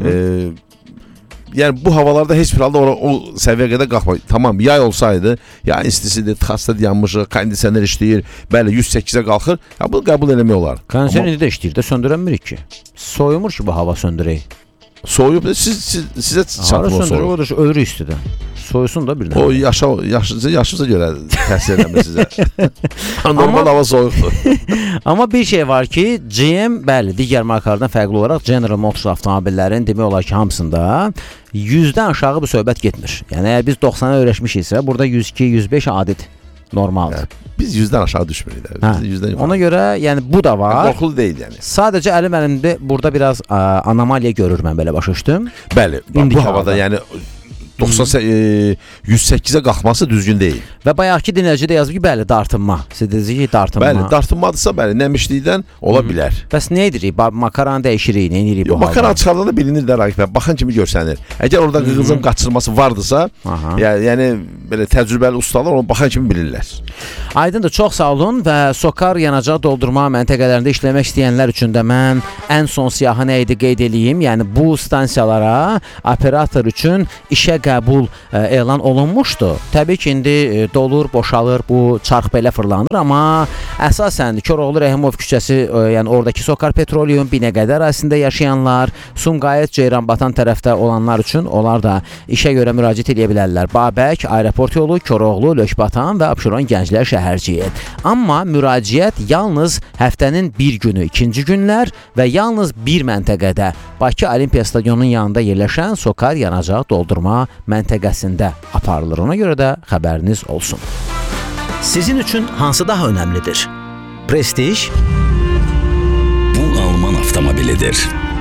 Yəni bu havalarda heç bir halda o səviyyəyə qədər qalxmır. Tamam, yay olsaydı, ya istisidir, xasta dayanmışıq, kondisioner işləyir, bəli 108-ə qalxır. Ya bunu qəbul eləmək olar. Kondisioner indi də işləyir də, söndürənmirik ki. Soyumur ki bu hava söndürək. Soyub, sizə çatmır o soyub. O da ölür istidən. Soyusun da bir o yaşınıza görə təsir eləmir sizə. Normal hava soyuqdur. Amma bir şey var ki, GM, bəli, digər markalardan fərqli olaraq General Motors avtomobillərin demək olar ki, hamısında 100-dən aşağı bu söhbət getmir. Yəni əgər biz 90-a öyrəşmişiksə, burada 102-105 adid normaldır. Biz 100-dən aşağı düşmürük. Ona görə, yəni bu da var. Qorxulu deyil yəni. Sadəcə əlimdə burada biraz anomaliya görür, mən belə başa düşdüm. Bəli, bu havada yəni 108-ə qalxması düzgün deyil. Və bayaqki dinləyicidə yazıb ki, bəli, dartınma. Siz dediniz ki, dartınma. Bəli, dartınmadırsa, bəli, nəmişlikdən ola bilər. Bəs nə edirik? Makaranı dəyişirik, nə edirik bu halda? Makaran çıxardanda bilinir də Raqib bəy, baxın kimi görsənir. Əgər orada qığılcım qaçırması vardısa, yəni belə təcrübəli ustalar onu baxan kimi bilirlər. Aydındır, çox sağ olun və SOCAR yanacaq doldurma məntəqələrində işləmək istəyənlər üçün də mən ən son siyahı nə idi qeyd edeyim. Yəni bu stansiyalara operator üçün işə qəbul elan olunmuşdu. Təbii ki, indi dolur, boşalır, bu çarx belə fırlanır, amma əsasən Koroğlu Rəhimov küçəsi, yəni oradakı SOCAR Petroleum, Binəqədi ərazisində yaşayanlar, Sumqayıt, Ceyranbatan tərəfdə olanlar üçün onlar da işə görə müraciət edə bilərlər. Babək, Aeroport yolu, Koroğlu, Lökbatan və Abşeron Gənclər şəhərciyi. Amma müraciət yalnız həftənin bir günü, ikinci günlər və yalnız bir məntəqədə, Bakı Olimpiya Stadionunun yanında yerləşən SOCAR yanacaq doldurma məntəqəsində aparılır. Ona görə də xəbəriniz olsun. Sizin üçün hansı daha önəmlidir? Prestij? Bu Alman avtomobilidir.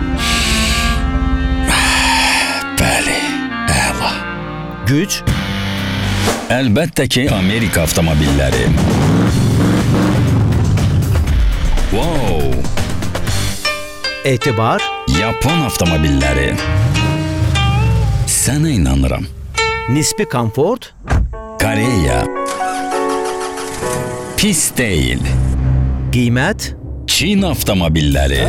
Bəli, əla. Güc? Əlbəttə ki, Amerika avtomobilləri. Wow! Etibar? Yapon avtomobilləri. Sənə inanıram. Nisbi komfort? Koreya. Pis deyil. Qiymət? Çin avtomobilləri.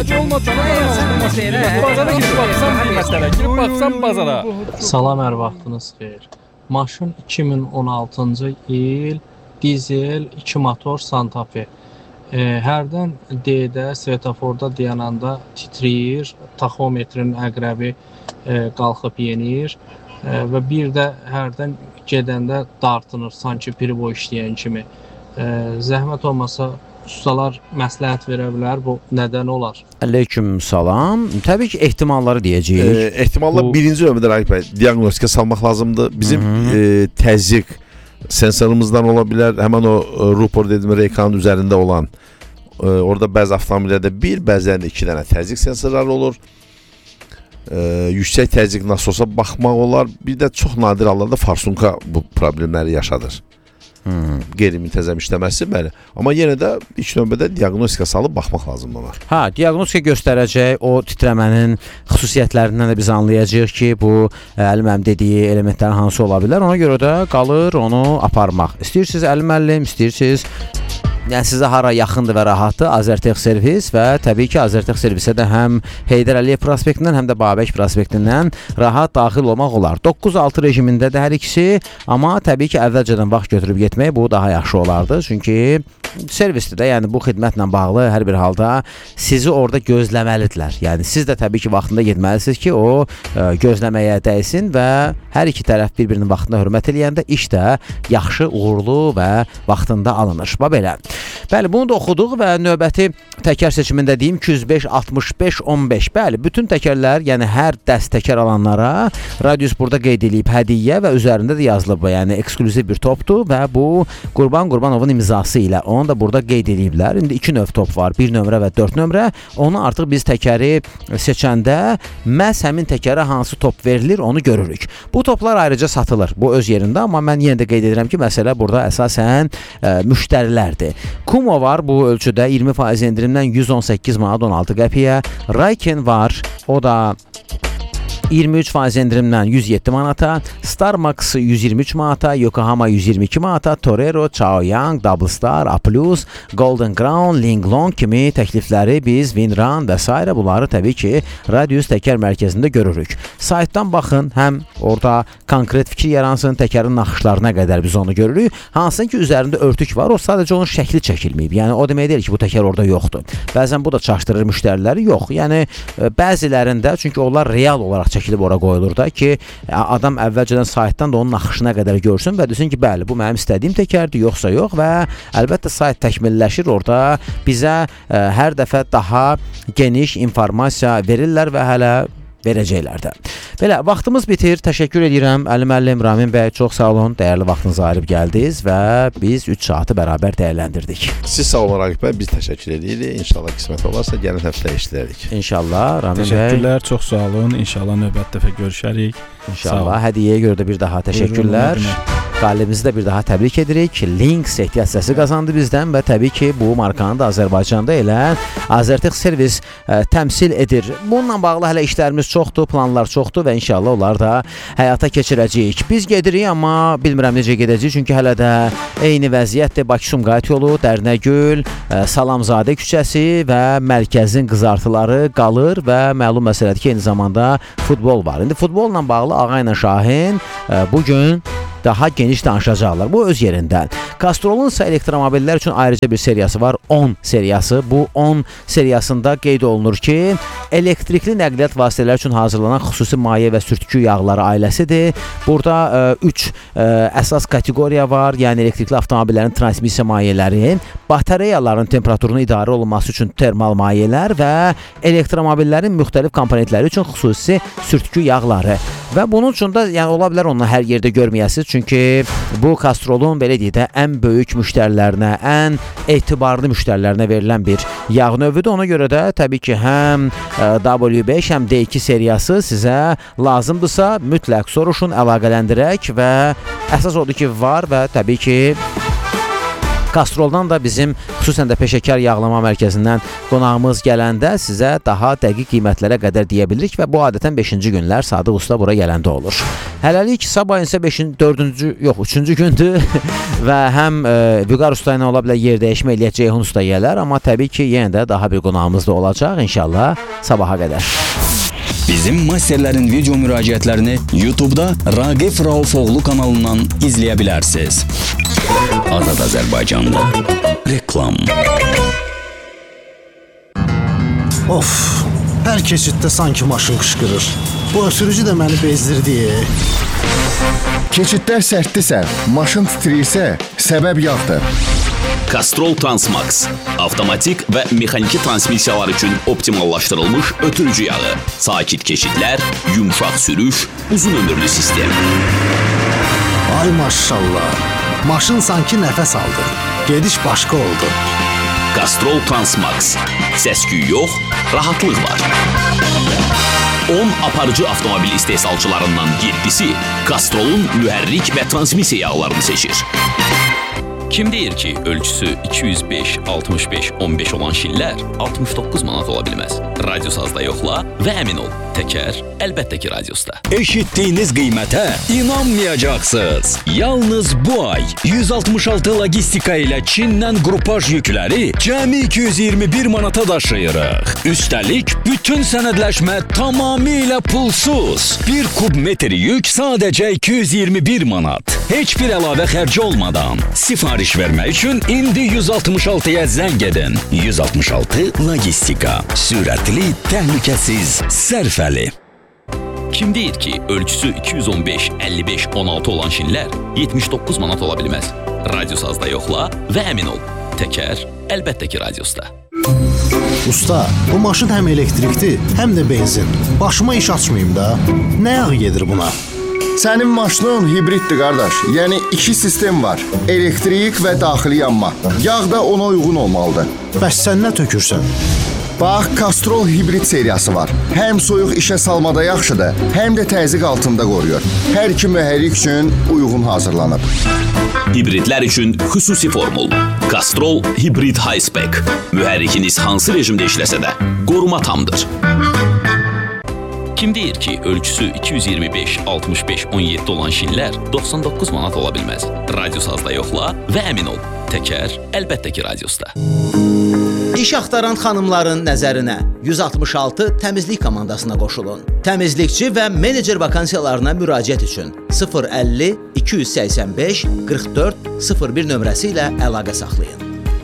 Salam, hər vaxtınız xeyir. Maşın 2016-cı il, dizel 2 motor Santa Fe. Hərdən D-də, svetoforda dayananda titrəyir, taxometrin əqrəbi qalxıb yenir və bir də hərdən gedəndə dartınır, sanki privo işləyən kimi. Zəhmət olmasa ustalar məsləhət verə bilər, bu nədən olar? Aleyküm salam. Təbii ki, ehtimalları deyəcəyik. Ehtimallar birinci növbədə Raqib bəy, diaqnostika salmaq lazımdır. Bizim təzyiq sensorumuzdan ola bilər. Həmən o rupor dediyim reykanın üzərində olan, orada bəzi avtomobillərdə bir, bəzilərində 2 dənə təzyiq sensorları olur. Yüksək təzyiq nasosa baxmaq olar. Bir də çox nadir hallarda farsunka bu problemləri yaşadır. Qeyri-müntəzəm işləməsi, bəli. Amma yenə də ilk növbədə diaqnostika salıb baxmaq lazımdır ona. Ha, diaqnostika göstərəcək, o titrəmənin xüsusiyyətlərindən də biz anlayacağıq ki, bu Əli müəllim dediyi elementlərin hansı ola bilər. Ona görə də qalır onu aparmaq. İstəyirsiniz Əli müəllim, istəyirsiniz yəni sizə hara yaxındır və rahatdır Azərtex servis və təbii ki, Azərtex servisə də həm Heydər Əliyev prospektindən, həm də Babək prospektindən rahat daxil olmaq olar. 9-6 rejimindədir hər ikisi, amma təbii ki, əvvəlcədən vaxt götürüb getmək bu daha yaxşı olardı. Çünki servisdir də, yəni bu xidmətlə bağlı hər bir halda sizi orada gözləməlidirlər. Yəni siz də təbii ki, vaxtında getməlisiniz ki, o gözləməyə dəysin və hər iki tərəf bir-birinin vaxtına hörmət eləyəndə iş də yaxşı, uğurlu və vaxtında alınır. Belə. Bəli, bunu da oxuduq və növbəti təkər seçimində deyim 205 65 15. Bəli, bütün təkərlər, yəni hər dəst təkər alanlara Radius burada qeyd edilib hədiyyə və üzərində də yazılıb, yəni ekskluziv bir topdur və bu Qurban Qurbanovun imzası ilə onu da burada qeyd ediblər. İndi 2 növ top var, 1 nömrə və 4 nömrə. Onu artıq biz təkəri seçəndə məhz həmin təkərə hansı top verilir, onu görürük. Bu toplar ayrıca satılır. Bu öz yerində, amma mən yenə də qeyd edirəm ki, məsələ burada əsasən müştərilərdir. Kumo var bu ölçüdə 20% endirimdən 118 manat 16 qəpiyə. Raiken var, o da 23% endirimdən 107 manata, Star Max 123 manata, Yokohama 122 manata, Torero, Chaoyang, Double Star, A+, Golden Crown, Linglong kimi təklifləri biz Winran və s. bunları təbii ki, Radius təkər mərkəzində görürük. Saytdan baxın, həm orada konkret fikir yaransın, təkərin naxışlarına qədər biz onu görürük. Hansın ki, üzərində örtük var, o sadəcə onun şəkli çəkilməyib. Yəni, o demək deyil ki, bu təkər orada yoxdur. Bəzən bu da çaşdırır müştəriləri, yox. Yəni, bəzilərində, çünki onlar real olaraq çəkilib ora qoyulur da ki, adam əvvəlcədən saytdan da onun naxışına qədər görsün və desin ki, bəli, bu mənim istədiyim təkərdir, yoxsa yox və əlbəttə sayt təkmilləşir, orada bizə hər dəfə daha geniş informasiya verirlər və hələ verəcəklər də. Belə, vaxtımız bitir. Təşəkkür edirəm Əli müəllim, Ramin bəy, çox sağ olun. Dəyərli vaxtınızı ayırıb gəldiniz və biz 3 saatı bərabər dəyərləndirdik. Siz sağ olun Raqib bəy, biz təşəkkür edirik. İnşallah qismət olarsa gələn həftə eşidərik. İnşallah Ramin bəy. Təşəkkürlər, çox sağ olun. İnşallah növbəti dəfə görüşərik. İnşallah hədiyyəyə görə də bir daha təşəkkürlər. Qalibimizi də bir daha təbrik edirik. Links ehtiyat qazandı bizdən və təbii ki, bu markanı da Azərbaycanda elə Azertex servis təmsil edir. Bununla bağlı hələ işlərimiz çoxdur, planlar çoxdur və inşallah onlar da həyata keçirəcəyik. Biz gedirik, amma bilmirəm necə gedəcəyik, çünki hələ də eyni vəziyyətdir. Bakı-Sumqayıt yolu, Dərnəgül, Salamzadə küçəsi və mərkəzin qızartıları qalır və məlum məsələdir ki, eyni zamanda futbol var. İndi futbolla bağlı Ağa ilə Şahin bugün daha geniş danışacaqlar. Bu öz yerindən. Castrol'un ise elektromobillər üçün ayrıca bir seriyası var. 10 seriyası. Bu 10 seriyasında qeyd olunur ki, elektrikli nəqliyyat vasitələri üçün hazırlanan xüsusi maye və sürtkü yağları ailəsidir. Burada 3 əsas kateqoriya var. Yəni elektrikli avtomobillərin transmissiya mayeləri, batareyaların temperaturunun idarə olunması üçün termal mayelər və elektromobillərin müxtəlif komponentləri üçün xüsusi sürtkü yağları. Və bunun üçün də yəni ola bilər onu hər yerdə görməyəsiniz. Çünki bu Castrol'un belə deyək də ən böyük müştərilərinə, ən etibarlı müştərilərinə verilən bir yağ növüdür. Ona görə də təbii ki, həm W5, həm D2 seriyası sizə lazımdırsa mütləq soruşun, əlaqələndirək və əsas odur ki, var və təbii ki, Castrol'dan da bizim xüsusən də peşəkar yağlama mərkəzindən qonağımız gələndə sizə daha dəqiq qiymətlərə qədər deyə bilirik və bu adətən 5-ci günlər Sadıq Usta bura gələndə olur. Hələlik sabah isə 3-cü gündür və həm Vüqar Usta ilə ola bilər yer dəyişmə eləyəcək, Ceyhun Usta gələr, amma təbii ki, yenə də daha bir qonağımız da olacaq inşallah sabaha qədər. Bizim masterlərin video müraciətlərini YouTube'da Raqif Raufoğlu kanalından izləyə bilərsiniz. Azad Azərbaycanda reklam. Of, hər keçiddə sanki maşın qışqırır. Bu ötürücü də məni bezdirdi. Keçidlər sərtdirsə, maşın titrəyirsə, səbəb yağdır. Castrol Transmax avtomatik və mexaniki transmissiyalar üçün optimallaşdırılmış ötürücü yağı, sakit keçidlər, yumşaq sürüş, uzun ömürlü sistem. Ay maşallah, maşın sanki nəfəs aldı. Gediş başqa oldu. Castrol Transmax. Səs-küy yox, rahatlıq var. 10 aparıcı avtomobil istehsalçılarından 7-si Castrol'un mühərrik və transmissiya yağlarını seçir. Kim deyir ki, ölçüsü 205, 65, 15 olan şillər 69 manat ola bilməz? Radiosazda yoxla və əmin ol, təkər əlbəttə ki, radiosda. Eşitdiyiniz qiymətə inanmayacaqsınız. Yalnız bu ay 166 logistika ilə Çindən qrupaj yükləri cəmi 221 manata daşıyırıq. Üstəlik, bütün sənədləşmə tamamilə pulsuz. 1 kub metr yük sadəcə 221 manat. Heç bir əlavə xərci olmadan. Sifariş vermək üçün indi 166-ya zəng edin. 166 logistika. Sürətli, təhlükəsiz, sərfəli. Kim deyir ki, ölçüsü 215, 55, 16 olan şinlər 79 manat ola bilməz? Radiosazda yoxla və əmin ol, təkər əlbəttə ki, radiosda. Usta, bu maşın həm elektrikdir, həm də benzin. Başıma iş açmayayım da. Nə yağı gedir buna? Sənin maşının hibriddir, qardaş. Yəni 2 sistem var. Elektrik və daxili yanma. Yağ da ona uyğun olmalıdır. Bəs sən nə tökürsən? Bax, Castrol hibrid seriyası var. Həm soyuq işə salmada yaxşıdır, həm də təzyiq altında qoruyur. Hər iki mühərrik üçün uyğun hazırlanıb. Hibridlər üçün xüsusi formul. Castrol Hibrid High Spec. Mühərrikiniz hansı rejimdə işləsə də qoruma tamdır. Kim deyir ki, ölçüsü 225, 65, 17 olan şinlər 99 manat ola bilməz? Radiosazda yoxla və əmin ol, təkər əlbəttə ki, radiosda. İş axtaran xanımların nəzərinə 166 təmizlik komandasına qoşulun. Təmizlikçi və menecer vakansiyalarına müraciət üçün 050 285 44 01 nömrəsi ilə əlaqə saxlayın.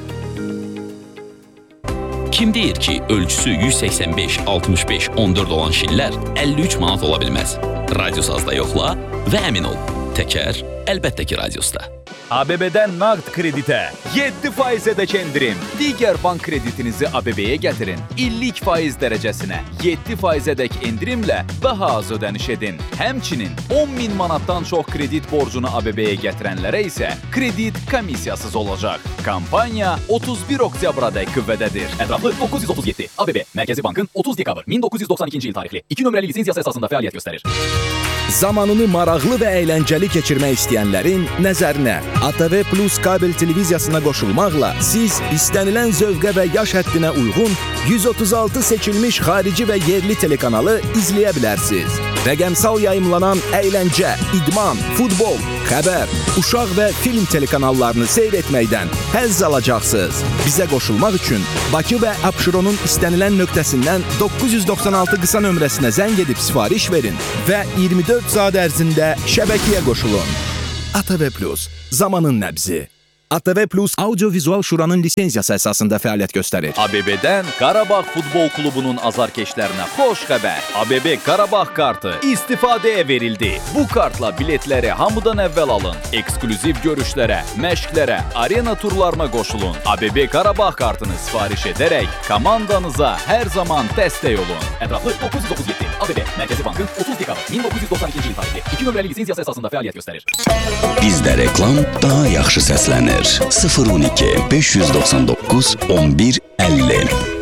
Kim deyir ki, ölçüsü 185, 65, 14 olan şinlər 53 manat ola bilməz? Radiosazda yoxla və əmin ol, təkər əlbəttə ki, radiosda. ABB-dən nağd kreditə 7%-ədək endirim. Digər bank kreditinizi ABB-yə gətirin. İllik faiz dərəcəsinə 7%-ədək endirimlə daha az ödəniş edin. Həmçinin 10.000 manatdan çox kredit borcunu ABB-yə gətirənlərə isə kredit komissiyasız olacaq. Kampaniya 31 oktyabrədək qüvvədədir. Ətraflı 937. ABB Mərkəzi Bankın 30 dekabr 1992-ci il tarixli 2 nömrəli lisenziyası əsasında fəaliyyət göstərir. Zamanını maraqlı və əyləncəli keçirmək istəyənlərin nəzərinə ATV Plus kabel televiziyasına qoşulmaqla siz istənilən zövqə və yaş həddinə uyğun 136 seçilmiş xarici və yerli telekanalı izləyə bilərsiniz. Rəqəmsal yayımlanan əyləncə, idman, futbol, xəbər, uşaq və film telekanallarını seyr etməkdən həzz alacaqsınız. Bizə qoşulmaq üçün Bakı və Abşeronun istənilən nöqtəsindən 996 qısa nömrəsinə zəng edib sifariş verin və 24 saat ərzində şəbəkəyə qoşulun. ATV Plus, zamanın nəbzi. ATV Plus Audio-Vizual Şuranın lisenziyası əsasında fəaliyyət göstərir. ABB-dən Qarabağ Futbol Klubunun azarkeşlərinə xoş xəbər. ABB Qarabağ kartı istifadəyə verildi. Bu kartla biletləri hamıdan əvvəl alın. Eksklüziv görüşlərə, məşqlərə, arena turlarına qoşulun. ABB Qarabağ kartını sifariş edərək komandanıza hər zaman dəstək olun. Ətraflı 937. ABB Mərkəzi Bankın 30 dekabr 1992-ci il tarixli 2 nömrəli lisenziyası əsasında fəaliyyət göstərir. Bizdə reklam daha yaxşı səslənir. 012 599 11 50